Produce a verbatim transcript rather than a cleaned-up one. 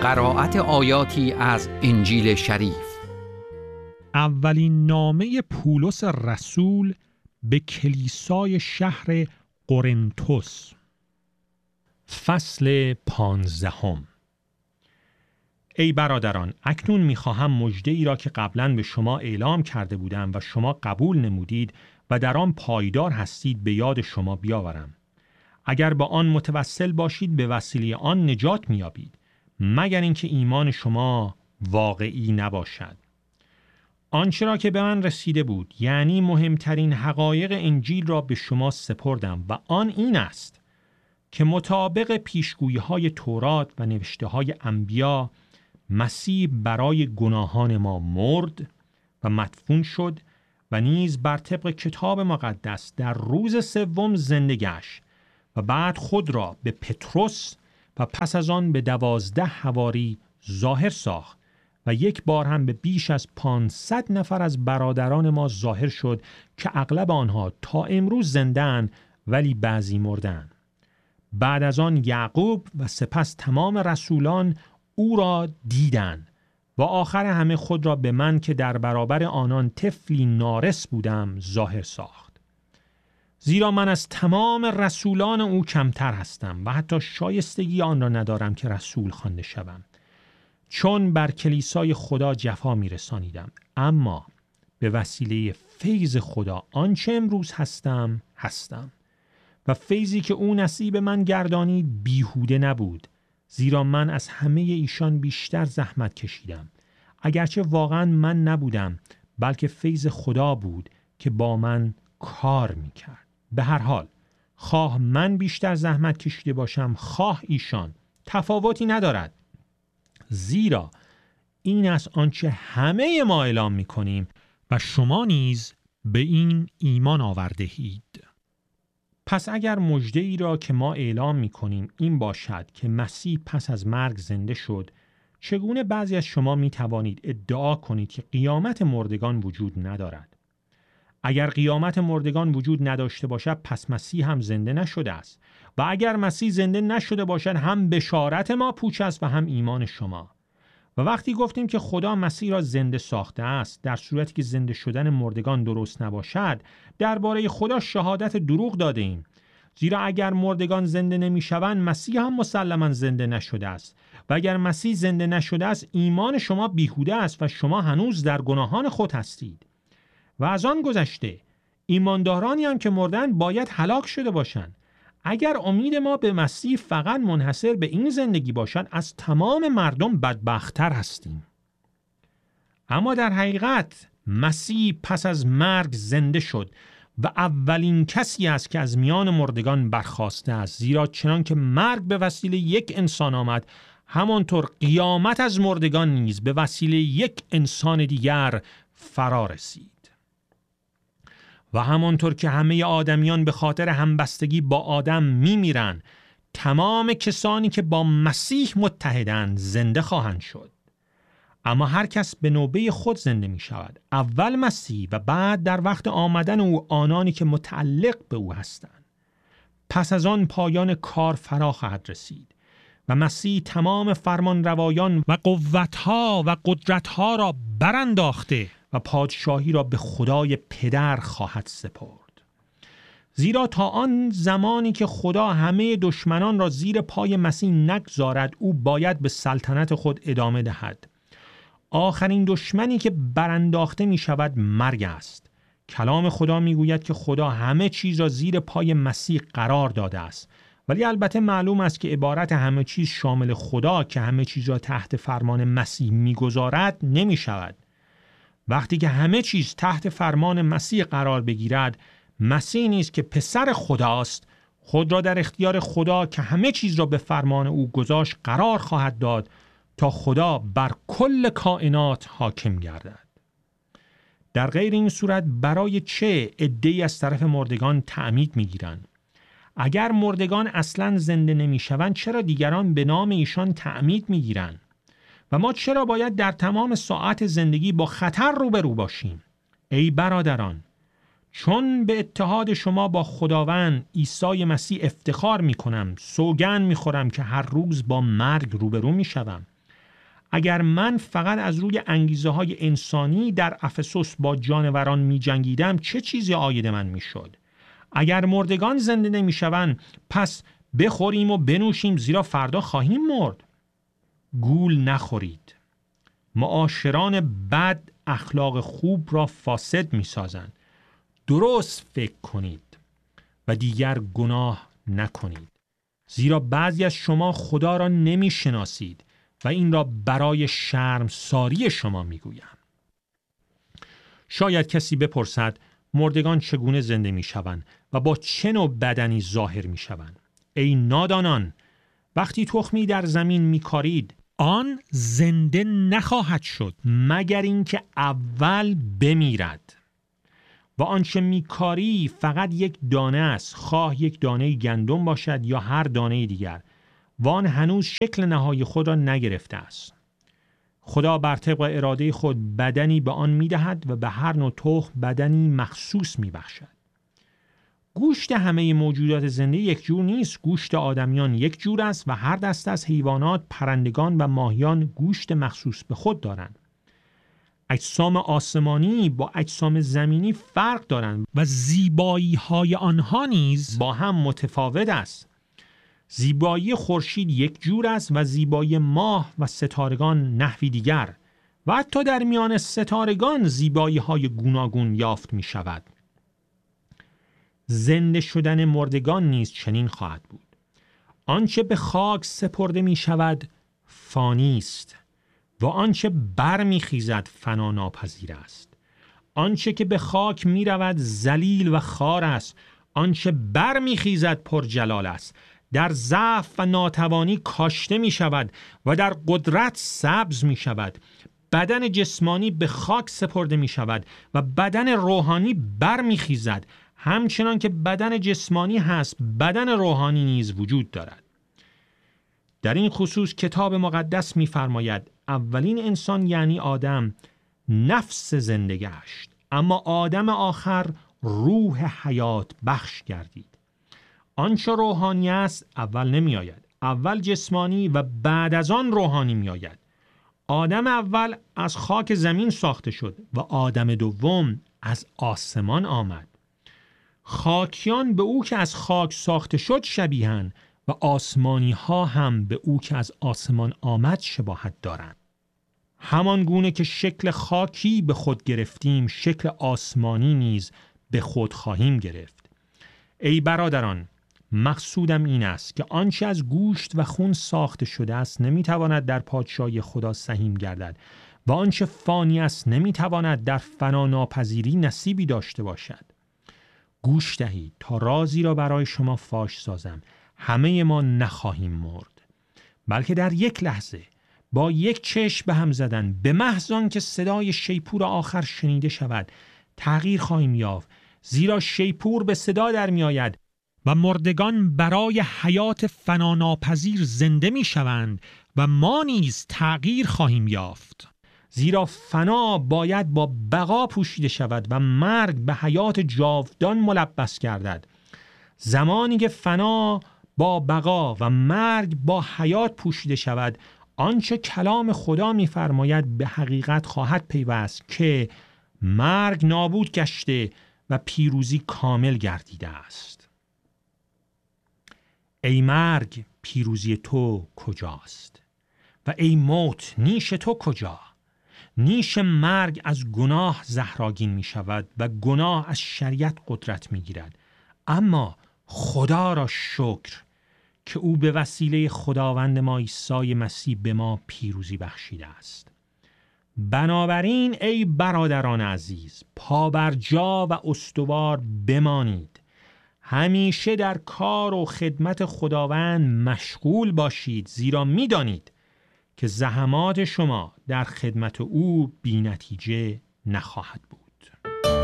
قرائت آیاتی از انجیل شریف. اولین نامه پولس رسول به کلیسای شهر قرنتس. فصل پانزدهم. ای برادران، اکنون می‌خواهم مژده‌ای را که قبلاً به شما اعلام کرده بودم و شما قبول نمودید و در آن پایدار هستید به یاد شما بیاورم. اگر با آن متوسل باشید به وسیله آن نجات می‌یابید، مگر اینکه ایمان شما واقعی نباشد. آنچه را که به من رسیده بود، یعنی مهمترین حقایق انجیل را به شما سپردم و آن این است که مطابق پیشگویی‌های تورات و نوشته‌های انبیا، مسیح برای گناهان ما مرد و مدفون شد و نیز بر طبق کتاب مقدس در روز سوم زنده گشت و بعد خود را به پتروس و پس از آن به دوازده حواری ظاهر ساخت و یک بار هم به بیش از پانصد نفر از برادران ما ظاهر شد که اغلب آنها تا امروز زنده‌اند ولی بعضی مردند. بعد از آن یعقوب و سپس تمام رسولان او را دیدند و آخر همه خود را به من که در برابر آنان طفلی نارس بودم ظاهر ساخت. زیرا من از تمام رسولان او کمتر هستم و حتی شایستگی آن را ندارم که رسول خوانده شوم، چون بر کلیسای خدا جفا می رسانیدم. اما به وسیله فیض خدا آنچه امروز هستم هستم و فیضی که او نصیب من گردانید بیهوده نبود، زیرا من از همه ایشان بیشتر زحمت کشیدم، اگرچه واقعا من نبودم بلکه فیض خدا بود که با من کار می کرد. به هر حال خواه من بیشتر زحمت کشیده باشم خواه ایشان، تفاوتی ندارد، زیرا این است آنچه همه ما اعلام می کنیم و شما نیز به این ایمان آورده اید. پس اگر مژده‌ای را که ما اعلام می کنیم این باشد که مسیح پس از مرگ زنده شد، چگونه بعضی از شما می توانید ادعا کنید که قیامت مردگان وجود ندارد؟ اگر قیامت مردگان وجود نداشته باشد پس مسیح هم زنده نشده است، و اگر مسیح زنده نشده باشد هم بشارت ما پوچ است و هم ایمان شما. و وقتی گفتیم که خدا مسیح را زنده ساخته است، در صورتی که زنده شدن مردگان درست نباشد، درباره خدا شهادت دروغ داده ایم. زیرا اگر مردگان زنده نمی شوند، مسیح هم مسلما زنده نشده است، و اگر مسیح زنده نشده است، ایمان شما بیهوده است و شما هنوز در گناهان خود هستید. و از آن گذشته ایماندارانی هم که مردند باید هلاک شده باشند. اگر امید ما به مسیح فقط منحصر به این زندگی باشد، از تمام مردم بدبخت‌تر هستیم. اما در حقیقت مسیح پس از مرگ زنده شد و اولین کسی است که از میان مردگان برخاسته است، زیرا چنان که مرگ به وسیله یک انسان آمد، همانطور قیامت از مردگان نیز به وسیله یک انسان دیگر فرا رسید. و همانطور که همه آدمیان به خاطر همبستگی با آدم میمیرند، تمام کسانی که با مسیح متحدند زنده خواهند شد. اما هر کس به نوبه خود زنده می شود، اول مسیح و بعد در وقت آمدن او آنانی که متعلق به او هستند. پس از آن پایان کار فرا خواهد رسید و مسیح تمام فرمان روایان و قوتها و قدرتها را برانداخته و پادشاهی را به خدای پدر خواهد سپرد. زیرا تا آن زمانی که خدا همه دشمنان را زیر پای مسیح نگذارد، او باید به سلطنت خود ادامه دهد. آخرین دشمنی که برانداخته می شود مرگ است. کلام خدا می گوید که خدا همه چیز را زیر پای مسیح قرار داده است، ولی البته معلوم است که عبارت همه چیز شامل خدا که همه چیز را تحت فرمان مسیح می گذارد نمی شود. وقتی که همه چیز تحت فرمان مسیح قرار بگیرد، مسیح نیست که پسر خداست، خود را در اختیار خدا که همه چیز را به فرمان او گذاشت قرار خواهد داد تا خدا بر کل کائنات حاکم گردد. در غیر این صورت برای چه عده‌ای از طرف مردگان تعمید می‌گیرند؟ اگر مردگان اصلاً زنده نمی‌شوند، چرا دیگران به نام ایشان تعمید می‌گیرند؟ و ما چرا باید در تمام ساعت زندگی با خطر روبرو باشیم؟ ای برادران، چون به اتحاد شما با خداوند عیسی مسیح افتخار می کنم، سوگند می خورم که هر روز با مرگ روبرو می شوم. اگر من فقط از روی انگیزه های انسانی در افسوس با جانوران می جنگیدم چه چیزی عاید من می شد؟ اگر مردگان زنده نمی شوند پس بخوریم و بنوشیم زیرا فردا خواهیم مرد. گول نخورید. معاشران بد اخلاق خوب را فاسد می سازند. درست فکر کنید و دیگر گناه نکنید. زیرا بعضی از شما خدا را نمی شناسید و این را برای شرمساری شما می گویم. شاید کسی بپرسد مردگان چگونه زنده می شوند و با چه نوع بدنی ظاهر می شوند؟ ای نادانان، وقتی تخمی در زمین می کارید آن زنده نخواهد شد مگر اینکه اول بمیرد. و آنچه میکاری فقط یک دانه است، خواه یک دانه گندم باشد یا هر دانه دیگر، و آن هنوز شکل نهایی خود را نگرفته است. خدا بر طبق اراده خود بدنی به آن میدهد و به هر نوع تخم بدنی مخصوص میبخشد. گوشت همه موجودات زنده یک جور نیست. گوشت آدمیان یک جور است و هر دسته از حیوانات، پرندگان و ماهیان گوشت مخصوص به خود دارند. اجسام آسمانی با اجسام زمینی فرق دارند و زیبایی های آنها نیز با هم متفاوت است. زیبایی خورشید یک جور است و زیبایی ماه و ستارگان نحوی دیگر، و حتی در میان ستارگان زیبایی های گوناگون یافت می شود. زنده شدن مردگان نیز چنین خواهد بود. آنچه به خاک سپرده می شود فانی است و آنچه بر می خیزد فنا ناپذیر است. آنچه که به خاک می رود ذلیل و خار است، آنچه بر می خیزد پر جلال است. در ضعف و ناتوانی کاشته می شود و در قدرت سبز می شود. بدن جسمانی به خاک سپرده می شود و بدن روحانی بر می خیزد. همچنان که بدن جسمانی هست، بدن روحانی نیز وجود دارد. در این خصوص کتاب مقدس می‌فرماید اولین انسان یعنی آدم نفس زنده گشت، اما آدم آخر روح حیات بخش گردید. آنچه روحانی است اول نمی آید، اول جسمانی و بعد از آن روحانی می آید. آدم اول از خاک زمین ساخته شد و آدم دوم از آسمان آمد. خاکیان به او که از خاک ساخته شد شبیهند و آسمانی ها هم به او که از آسمان آمد شباهت دارند. همان گونه که شکل خاکی به خود گرفتیم، شکل آسمانی نیز به خود خواهیم گرفت. ای برادران، مقصودم این است که آنچه از گوشت و خون ساخته شده است نمیتواند در پادشاهی خدا سهیم گردد و آنچه فانی است نمیتواند در فنا ناپذیری نصیبی داشته باشد. گوش دهید تا رازی را برای شما فاش سازم. همه ما نخواهیم مرد، بلکه در یک لحظه با یک چشم به هم زدن، به محض آنکه صدای شیپور آخر شنیده شود، تغییر خواهیم یافت. زیرا شیپور به صدا در می آید و مردگان برای حیات فناناپذیر زنده می شوند و ما نیز تغییر خواهیم یافت. زیرا فنا باید با بقا پوشیده شود و مرگ به حیات جاودان ملبس گردد. زمانی که فنا با بقا و مرگ با حیات پوشیده شود، آنچه کلام خدا می‌فرماید به حقیقت خواهد پیوست که مرگ نابود گشته و پیروزی کامل گردیده است. ای مرگ، پیروزی تو کجاست؟ و ای موت، نیش تو کجا؟ نیش مرگ از گناه زهراگین می شود و گناه از شریعت قدرت می گیرد. اما خدا را شکر که او به وسیله خداوند ما عیسی مسیح به ما پیروزی بخشیده است. بنابراین ای برادران عزیز، پابرجا و استوار بمانید. همیشه در کار و خدمت خداوند مشغول باشید، زیرا می دانید که زحمات شما در خدمت او بی نتیجه نخواهد بود.